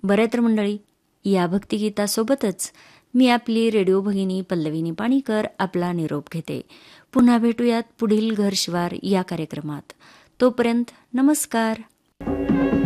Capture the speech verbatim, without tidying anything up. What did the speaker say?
बरे तर मंडळी, या भक्तिगीतासोबतच मी आपली रेडिओ भगिनी पल्लवी निपाणीकर आपला निरोप घेते. पुन्हा भेटूयात पुढील घर शिवार या कार्यक्रमात. तोपर्यंत नमस्कार.